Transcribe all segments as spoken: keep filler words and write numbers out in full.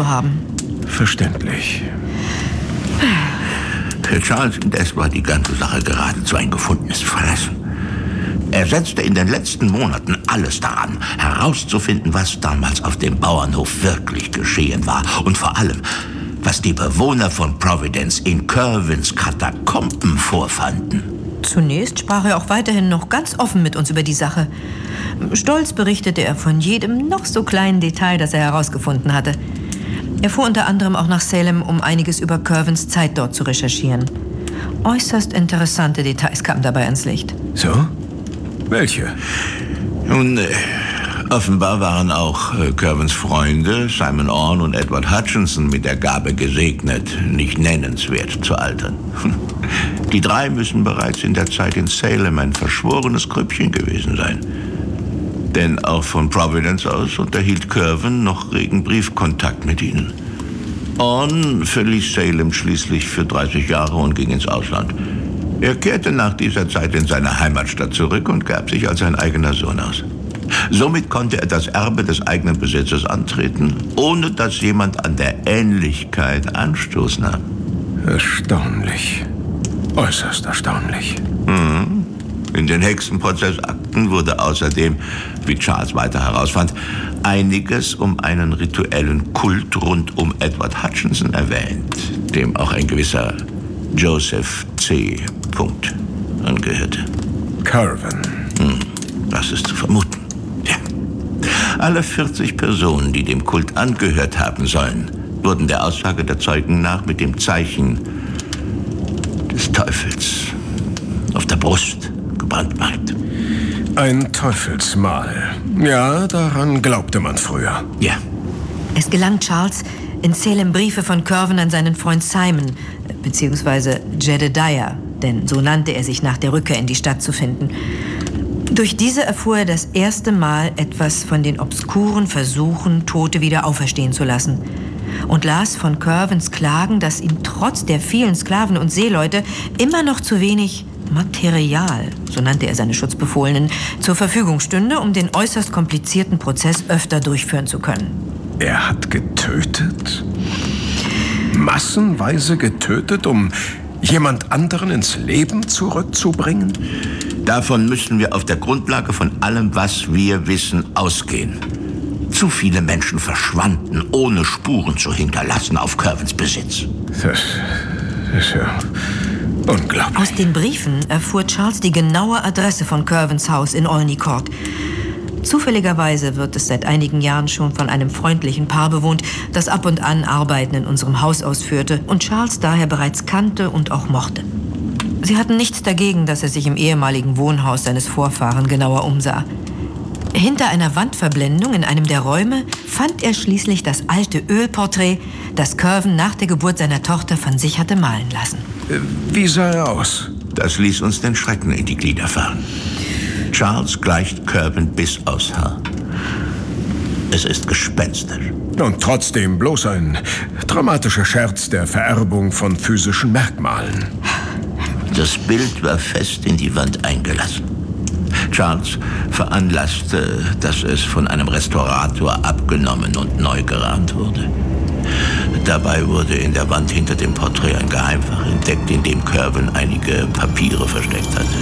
zu haben. Verständlich. Für Charles indes war die ganze Sache geradezu ein gefundenes Fressen. Er setzte in den letzten Monaten alles daran, herauszufinden, was damals auf dem Bauernhof wirklich geschehen war. Und vor allem, was die Bewohner von Providence in Kervins Katakomben vorfanden. Zunächst sprach er auch weiterhin noch ganz offen mit uns über die Sache. Stolz berichtete er von jedem noch so kleinen Detail, das er herausgefunden hatte. Er fuhr unter anderem auch nach Salem, um einiges über Kervins Zeit dort zu recherchieren. Äußerst interessante Details kamen dabei ans Licht. So? Welche? Nun, äh, offenbar waren auch äh, Kervins Freunde, Simon Orne und Edward Hutchinson, mit der Gabe gesegnet, nicht nennenswert zu altern. Die drei müssen bereits in der Zeit in Salem ein verschworenes Grüppchen gewesen sein. Denn auch von Providence aus unterhielt Kervin noch regen Briefkontakt mit ihnen. Orne verließ Salem schließlich für dreißig Jahre und ging ins Ausland. Er kehrte nach dieser Zeit in seine Heimatstadt zurück und gab sich als sein eigener Sohn aus. Somit konnte er das Erbe des eigenen Besitzes antreten, ohne dass jemand an der Ähnlichkeit Anstoß nahm. Erstaunlich. Äußerst erstaunlich. Mhm. In den Hexenprozessakten wurde außerdem, wie Charles weiter herausfand, einiges um einen rituellen Kult rund um Edward Hutchinson erwähnt, dem auch ein gewisser Joseph C. Punkt angehörte. Kervin. Hm, das ist zu vermuten. Ja. Alle vierzig Personen, die dem Kult angehört haben sollen, wurden der Aussage der Zeugen nach mit dem Zeichen des Teufels auf der Brust gebrandmarkt. Ein Teufelsmal. Ja, daran glaubte man früher. Ja. Es gelang Charles, in Salem Briefe von Kervin an seinen Freund Simon, beziehungsweise Jedediah, denn so nannte er sich nach der Rückkehr in die Stadt, zu finden. Durch diese erfuhr er das erste Mal etwas von den obskuren Versuchen, Tote wieder auferstehen zu lassen. Und las von Kervins Klagen, dass ihm trotz der vielen Sklaven und Seeleute immer noch zu wenig Material, so nannte er seine Schutzbefohlenen, zur Verfügung stünde, um den äußerst komplizierten Prozess öfter durchführen zu können. Er hat getötet? Massenweise getötet, um jemand anderen ins Leben zurückzubringen? Davon müssen wir auf der Grundlage von allem, was wir wissen, ausgehen. Zu viele Menschen verschwanden, ohne Spuren zu hinterlassen auf Kervins Besitz. Das ist ja unglaublich. Aus den Briefen erfuhr Charles die genaue Adresse von Kervins Haus in Olney Court. Zufälligerweise wird es seit einigen Jahren schon von einem freundlichen Paar bewohnt, das ab und an Arbeiten in unserem Haus ausführte und Charles daher bereits kannte und auch mochte. Sie hatten nichts dagegen, dass er sich im ehemaligen Wohnhaus seines Vorfahren genauer umsah. Hinter einer Wandverblendung in einem der Räume fand er schließlich das alte Ölporträt, das Kervin nach der Geburt seiner Tochter von sich hatte malen lassen. Wie sah er aus? Das ließ uns den Schrecken in die Glieder fahren. Charles gleicht Kervin bis aufs Haar. Es ist gespenstisch. Und trotzdem bloß ein dramatischer Scherz der Vererbung von physischen Merkmalen. Das Bild war fest in die Wand eingelassen. Charles veranlasste, dass es von einem Restaurator abgenommen und neu gerahmt wurde. Dabei wurde in der Wand hinter dem Porträt ein Geheimfach entdeckt, in dem Kervin einige Papiere versteckt hatte.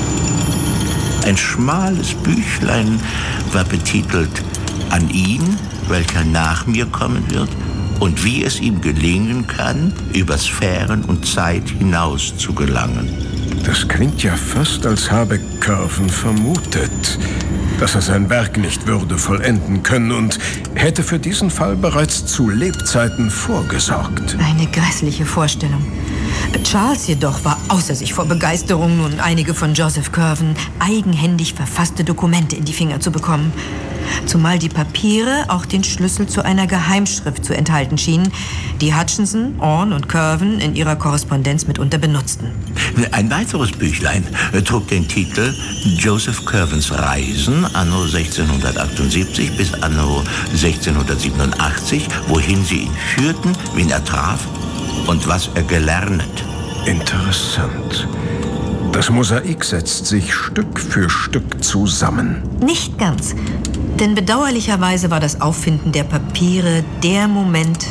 Ein schmales Büchlein war betitelt »An ihn, welcher nach mir kommen wird, und wie es ihm gelingen kann, über Sphären und Zeit hinaus zu gelangen.« Das klingt ja fast, als habe Kervin vermutet, dass er sein Werk nicht würde vollenden können und hätte für diesen Fall bereits zu Lebzeiten vorgesorgt. Eine grässliche Vorstellung. Charles jedoch war außer sich vor Begeisterung, nun einige von Joseph Kervin eigenhändig verfasste Dokumente in die Finger zu bekommen. Zumal die Papiere auch den Schlüssel zu einer Geheimschrift zu enthalten schienen, die Hutchinson, Orne und Kervin in ihrer Korrespondenz mitunter benutzten. Ein weiteres Büchlein trug den Titel »Joseph Kervins Reisen anno sechzehnhundertachtundsiebzig bis anno sechzehnhundertsiebenundachtzig, wohin sie ihn führten, wen er traf und was er gelernt.« Interessant. Das Mosaik setzt sich Stück für Stück zusammen. Nicht ganz. Denn bedauerlicherweise war das Auffinden der Papiere der Moment,